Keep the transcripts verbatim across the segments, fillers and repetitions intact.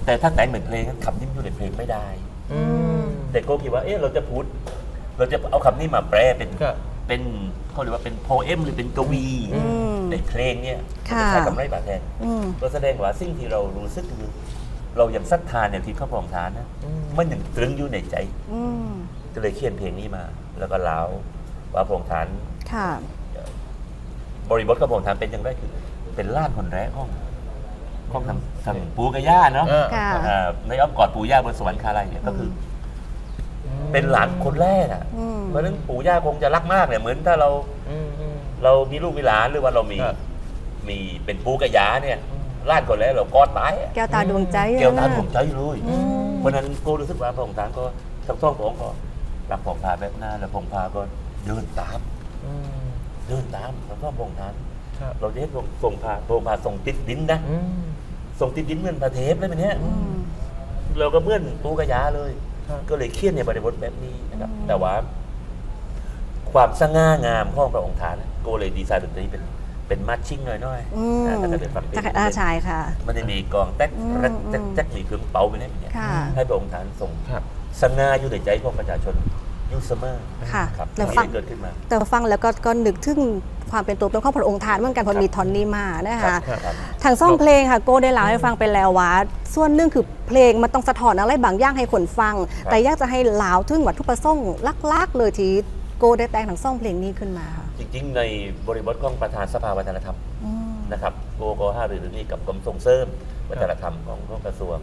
แต่ถ้าแต่งเป็นเพลงคำนี้อยู่ในเพลงไม่ได้แต่โก้คิดว่าเออเราจะพูดเราจะเอาคำนี้มาแปลเป็นเป็นเขาเรียกว่าเป็นโพเอมหรือเป็นกวีในเพลงเนี่ยจะใช้คำไรบาแทนก็แสดงว่าสิ่งที่เรารู้สึกคือเราอย่างศรัทธาเนี่ยที่เขาพองทานนะมันยังตรึงอยู่ในใจก็เลยเขียนเพลงนี้มาแล้วก็เล่าว่าพองทานบริบทกับพองทานเป็นอย่างไรคือเป็นล้านคนแรกห้องห้องทางทางปู่กับย่าเนาะในอ้อมกอดปู่ย่าบนสวรรคาลัยเนี่ยก็คือเป็นหลานคนแรกอ่ะเพราะฉะนั้นปู่ย่าคงจะรักมากเนี่ยเหมือนถ้าเราเรามีลูกมีหลานหรือว่าเรามีมีเป็นปู่กับย่าเนี่ยล้านคนแรกเรากอดตายแก้วตาดวงใจแก้วตาดวงใจเลยเพราะนั้นโกรู้สึกว่าพระองค์ท่านก็ทั้งสองพระองค์ก็รับพงพาแบบหน้าแล้วพงพาก็เดินตามเดินตามทั้งสองพระองค์ท่านเราจะเห็นพงพาพงพาส่งติดดินนะส่งติดดินเหมือนพระเทพเลยแบบนี้เราก็เหมือนปู่กับย่าเลยก็เลยเขียนในบริบทแบบนี้นะครับแต่ว่าความสง่างามของพระองค์ท่านโกเลยดีไซน์ดนตรีเป็นเป็นมัดชิ่งหน่อยๆถ้าเกิดฟังเพลงใช่ค่ะมันจะมีกองแต๊กแต๊กแต๊กมีเครื่องเป่าไปเนี่ยให้พระองค์ท่านทรงสง่าอยู่ในใจของประชาชนยุคสมัยครับแล้วฟังเกิดขึ้นมาแต่ฟังแล้วก็ก็นึกถึงความเป็นตัวเป็นของพระองค์ท่านเหมือนกันพอมีทอนนี้มานะคะทางซ่องเพลงค่ะโก้ได้เล่าให้ฟังไปแล้วว่าส่วนหนึ่งคือเพลงมันต้องสะท้อนอะไรบางอย่างให้คนฟังแต่อยากจะให้เล่าถึงวัตถุประสงค์ลักๆเลยที่โก้ได้แต่งทางซ่องเพลงนี้ขึ้นมาค่ะจริงๆในบริบทของประธานสภาวัฒนธรรมนะครับโก้ก็ห้าหรือนี่กับกรมส่งเสริมวัฒนธรรมของกระทรวง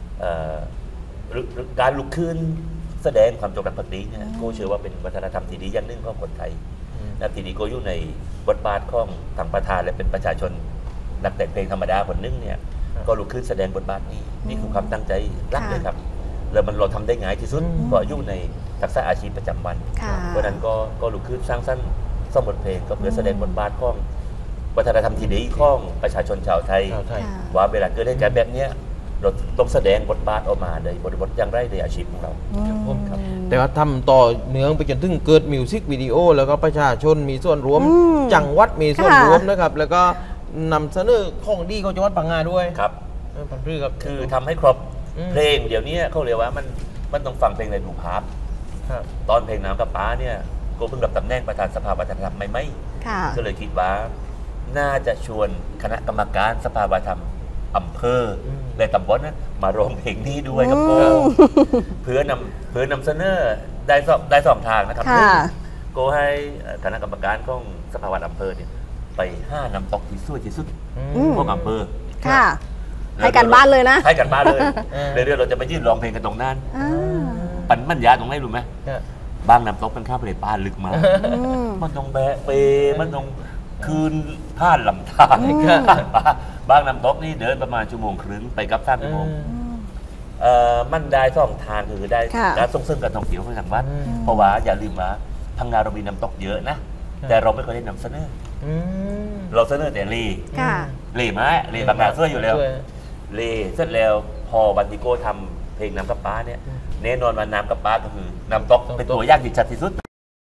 การลุกขึ้นแสดงความจงรักภักดีเนี่ยโก้เชื่อว่าเป็นวัฒนธรรมที่ดีอย่างหนึ่งของคนไทยและทีนี้โก้อยู่ในบทบาทของทางประธานและเป็นประชาชนนักแต่งเพลงธรรมดาคนนึงเนี่ยก็ลุกขึ้นแสดงบทบาทนี้นี่คือความตั้งใจรักเลยครับแล้วมันเราทำได้ง่ายที่สุดเพราะอยู่ในทักษะอาชีพประจำวันเพราะนั้นก็ก็ลุกขึ้นสร้างสรรค์สร้างบทเพลงก็เพื่อแสดงบทบาทของวัฒนธรรมที่ดีของประชาชนชาวไทยว่าเวลาเกิดเหตุการณ์แบบนี้เราต้องแสดงบทบาทออกมาในบทบทอย่างไรในอาชีพของเราแต่ว่าทำต่อเนื่องไปจนถึงเกิดมิวสิกวิดีโอแล้วก็ประชาชนมีส่วนร่วมจังหวัดมีส่วนร่วมนะครับแล้วก็นำเสนอของดีของจังหวัดพังงาด้วยครับพันธุ์ครับคือทำให้ครบเพลงเดี๋ยวนี้เขาเรียกว่ามันมันต้องฟังเพลงในรูปภาพตอนเพลงน้ำกับป้าเนี่ยก็เพิ่งรับตำแหน่งประธานสภาวัฒนธรรมไม่ไม่ก็เลยคิดว่าน่าจะชวนคณะกรรมการสภาวัฒนธรรมอำเภอและตำบลนะมาร้องเพลงนี้ด้วยครับโก้เพื่อนำเพื่อนำเสนอได้สองได้สองทางนะครับโก้ให้คณะกรรมการของสภาวัฒนอำเภอเนี่ยไปห้านำตกที่สวยที่สุดของอำเภอให้กันบ้านเลยนะให้กันบ้านเลยเรื่อยๆเราจะไปยื่นร้องเพลงกันตรงนั้นปันมันยาตรงไหนรู้ไหมบางน้ำตกเป็นข้าวเปลือกปลาลึกมามันต้องแบะเปมันต้องคืนท่านลำธารบางน้ำตกนี่เดินประมาณชั่วโมงครึ่งไปกับสามชั่วโมงมันได้สองทางคือได้การส่งเสริมการท่องเที่ยวของทางวัดเพราะว่าอย่าลืมว่าพังงาเรามีน้ำตกเยอะนะแต่เราไม่เคยได้นำเสนอเราเสนอแต่เลเลมาเลบางนาเสื้ออยู่แล้วเลเสร็จแล้วพอวันที่โก้ทำเพลงน้ำกับป้าเนี่ยแน่นอนว่าน้ำกับป้าก็คือน้ำตกเป็นตัวอย่างที่ชัดที่สุด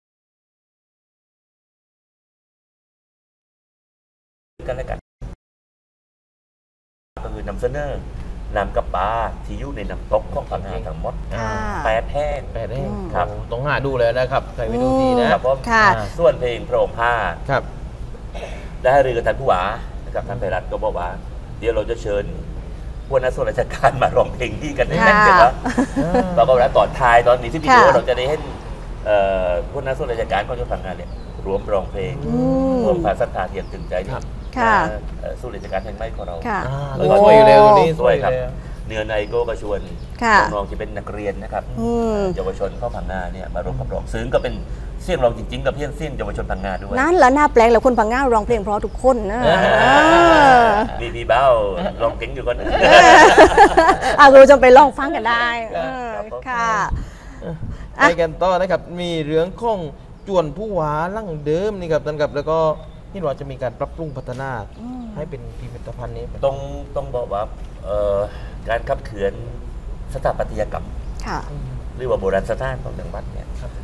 กันแล้วกันก็คือนำเสนอน้ำกับปลาที่อยู่ในน้ำตกของพังงาทั้งหมดแปดแห้งแปดแห้งครับต้องหาดูเลยนะครับใครไปดูดีนะครับส่วนเพลงพระองค์ผ้าครับได้ให้เรือท่านผู้ว่านะครับท่านไพรัตน์ก็บอกว่าเดี๋ยวเราจะเชิญพวกนักส่วนราชการมาร้องเพลงที่กันในแม่เดี๋ยวเราก็แล้วตอนท้ายตอนนี้ที่พี่โก้เราจะได้เห็นพวกนักส่วนราชการก็จะฟังงานเนี่ยรวมร้องเพลงรวมภาษาศาสตร์เทียมถึงใจนี่สู้ราชการแห่งไม้ของเราสวยอยู่แล้วนี่สวยครับเนื้อในโก้กระชวนน้องๆที่เป็นนักเรียนนะครับเยาวชนเข้าพังงาเนี่ยมาร้องกับร้องซึ่งก็เป็นเสียงร้องจริงๆกับเพี้ยนเสียงเยาวชนพังงาด้วยนั่นแล้วหน้าแปลกแล้วคนพังงาร้องเพลงเพราะทุกคนนะมีพี่เบ้าร้องเก่งอยู่คนอาคุณจะไปลองฟังกันได้ค่ะไปกันต่อนะครับมีเรื่องของจวนผู้หวาลั่งเดิมนี่ครับท่านครับแล้วก็นี่เราจะมีการปรับปรุงพัฒนาให้เป็นพิพิธภัณฑ์นี้ต้องต้องบอกว่าการขับเขือนสถาปัตยกรรมหรือว่าโบราณสถานของจังหวัดเนี่ย